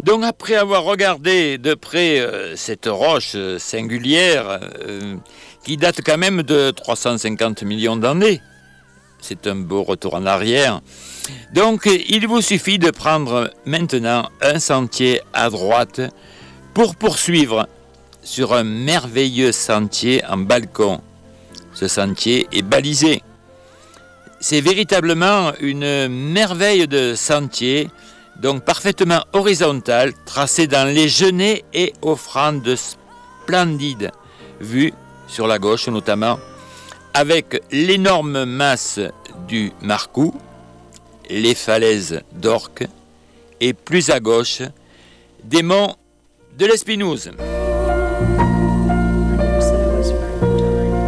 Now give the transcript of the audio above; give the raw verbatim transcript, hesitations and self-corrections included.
Donc après avoir regardé de près euh, cette roche singulière euh, qui date quand même de trois cent cinquante millions d'années, c'est un beau retour en arrière. Donc il vous suffit de prendre maintenant un sentier à droite pour poursuivre sur un merveilleux sentier en balcon. Ce sentier est balisé. C'est véritablement une merveille de sentier, donc parfaitement horizontal, tracé dans les genêts et offrant de splendides vues sur la gauche notamment, avec l'énorme masse du Marcou, les falaises d'Orques et plus à gauche, des monts de l'Espinouse.